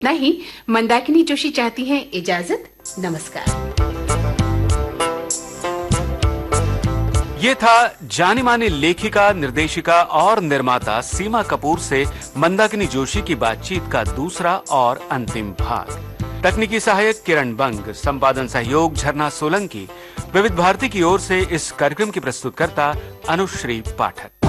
नहीं, मंदाकिनी जोशी चाहती हैं इजाजत। नमस्कार। ये था जानी मानी लेखिका, निर्देशिका और निर्माता सीमा कपूर से मंदाकिनी जोशी की बातचीत का दूसरा और अंतिम भाग। तकनीकी सहायक किरण बंग, संपादन सहयोग झरना सोलंकी। विविध भारती की ओर से इस कार्यक्रम की प्रस्तुतकर्ता अनुश्री पाठक।